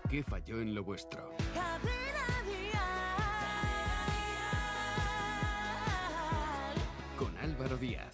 ¿Qué falló en lo vuestro? Cadena Dial. Con Álvaro Díaz.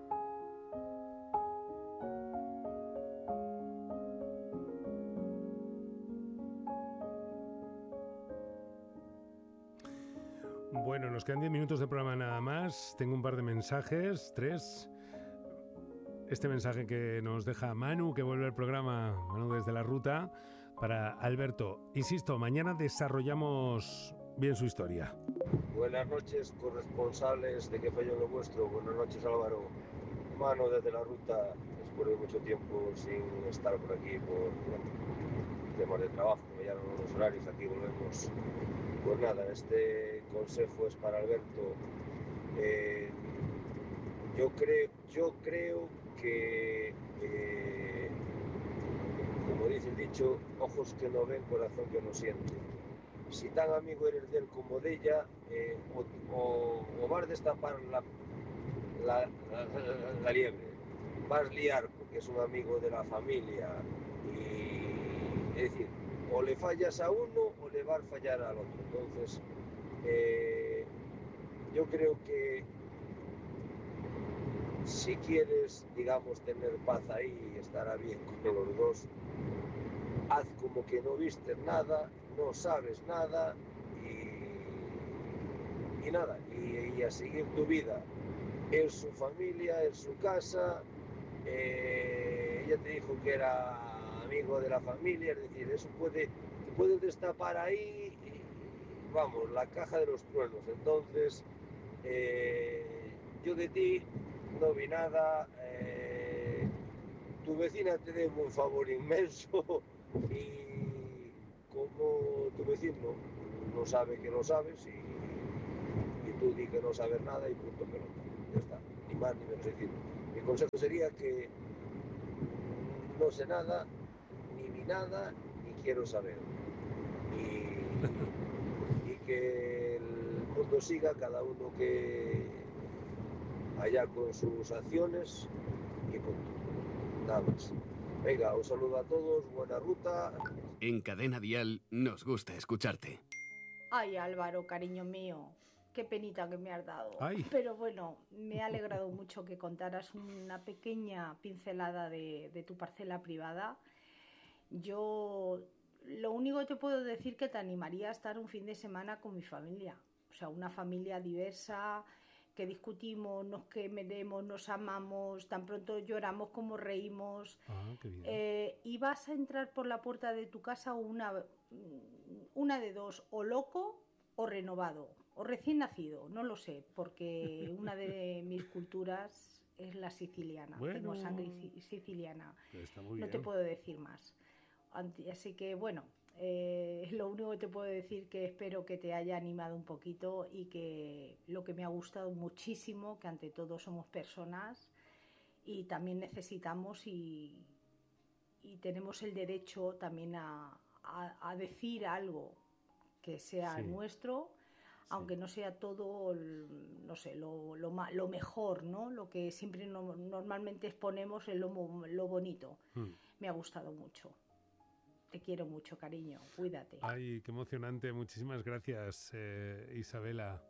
Bueno, nos quedan 10 minutos de programa nada más. Tengo un par de mensajes, 3. Este mensaje que nos deja Manu, que vuelve al programa, Manu desde la ruta, para Alberto. Insisto, mañana desarrollamos bien su historia. Buenas noches, corresponsables de ¿Qué falló en lo vuestro? Buenas noches, Álvaro. Manu desde la ruta, después de mucho tiempo sin estar por aquí por temas de trabajo, que ya no los horarios, aquí volvemos. Pues nada, este consejo es para Alberto. Yo creo que, como dice el dicho, ojos que no ven, corazón que no siente. Si tan amigo eres de él como de ella, o vas a destapar la liebre, vas a liar porque es un amigo de la familia, y es decir, o le fallas a uno o le vas a fallar al otro. Entonces, yo creo que si quieres, digamos, tener paz ahí y estará bien con los dos, haz como que no viste nada, no sabes nada y nada, y a seguir tu vida. Es su familia, es su casa, ella te dijo que era amigo de la familia, es decir, eso te puede destapar ahí, vamos, la caja de los truenos. Entonces, yo de ti no vi nada, tu vecina te debe un favor inmenso y como tu vecino no sabe que lo sabes y tú di que no sabes nada y punto pelota, ya está, ni más ni menos. Es decir, mi consejo sería que no sé nada, ni vi nada, ni quiero saber, y que el mundo siga, cada uno que allá con sus acciones y punto, nada más. Venga, un saludo a todos, buena ruta. En Cadena Dial nos gusta escucharte. Ay, Álvaro, cariño mío, qué penita que me has dado. Ay. Pero bueno, me ha alegrado mucho que contaras una pequeña pincelada de tu parcela privada. Yo lo único que te puedo decir que te animaría a estar un fin de semana con mi familia. O sea, una familia diversa, que discutimos, nos queremos, nos amamos, tan pronto lloramos como reímos. Ah, qué bien. Y vas a entrar por la puerta de tu casa una de dos, o loco o renovado, o recién nacido, no lo sé, porque una de mis culturas es la siciliana. Bueno, tengo sangre siciliana, está muy no bien. te puedo decir más. Así que bueno, lo único que te puedo decir que espero que te haya animado un poquito y que lo que me ha gustado muchísimo, que ante todo somos personas y también necesitamos y tenemos el derecho también a decir algo que sea Sí. nuestro, aunque no sea todo, no sé, lo mejor, ¿no? Lo que siempre normalmente exponemos es lo bonito. Me ha gustado mucho. Te quiero mucho, cariño. Cuídate. Ay, qué emocionante. Muchísimas gracias, Isabela.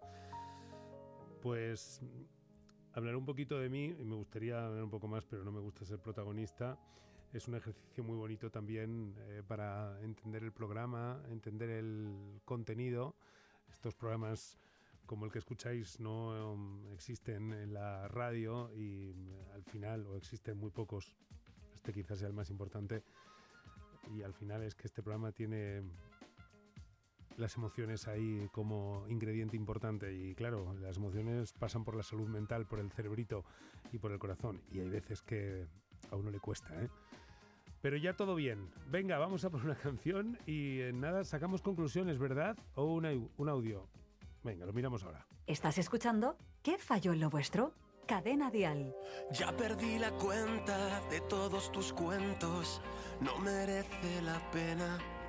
Pues hablar un poquito de mí, y me gustaría hablar un poco más, pero no me gusta ser protagonista. Es un ejercicio muy bonito también para entender el programa, entender el contenido. Estos programas como el que escucháis no existen en la radio y al final, o existen muy pocos, este quizás sea el más importante, y al final es que este programa tiene las emociones ahí como ingrediente importante y claro, las emociones pasan por la salud mental, por el cerebrito y por el corazón y hay veces que a uno le cuesta, ¿eh? Pero ya todo bien. Venga, vamos a por una canción y nada, sacamos conclusiones, ¿verdad? O un audio. Venga, lo miramos ahora. ¿Estás escuchando? ¿Qué falló en lo vuestro? Cadena Dial. Ya perdí la cuenta de todos tus cuentos, no merece la pena